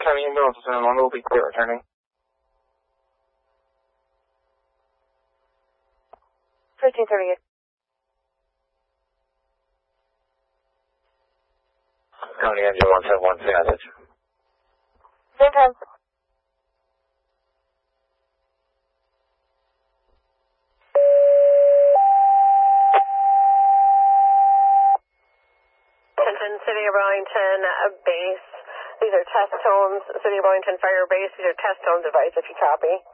County ambulance is in one will be clear returning. $13.38. County engine 171, passage. Same time. City of Arlington base. These are test tones. City of Arlington Fire Base. These are test tones advice if you copy.